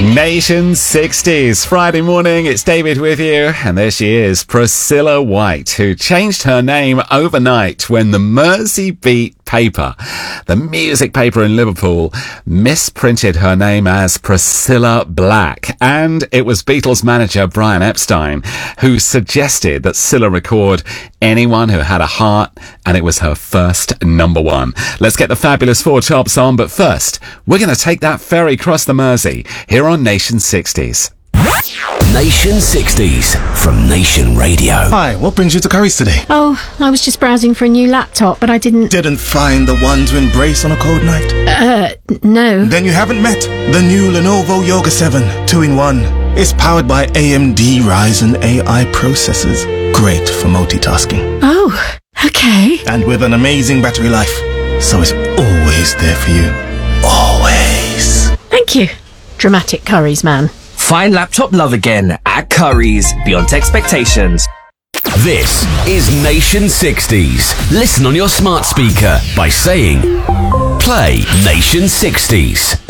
Nation 60s, Friday morning, it's David with you, and there she is, Priscilla White, who changed her name overnight when the Mersey Beat paper, the music paper in Liverpool, misprinted her name as Priscilla Black, and it was Beatles manager Brian Epstein who suggested that Cilla record Anyone Who Had a Heart, and it was her first number one. Let's get the fabulous four tops on, but first, we're going to take that ferry across the Mersey, here on Nation 60s. Nation 60s from Nation Radio. Hi, what brings you to Curry's today? Oh, I was just browsing for a new laptop, but I didn't find the one to embrace on a cold night? No. Then you haven't met the new Lenovo Yoga 7 2-in-1. It's powered by AMD Ryzen AI processors. Great for multitasking. Oh, okay. And with an amazing battery life. So it's always there for you. Always. Thank you. Dramatic Curry's man. Find laptop love again at Curry's, beyond expectations. This is Nation 60s. Listen on your smart speaker by saying, play Nation 60s.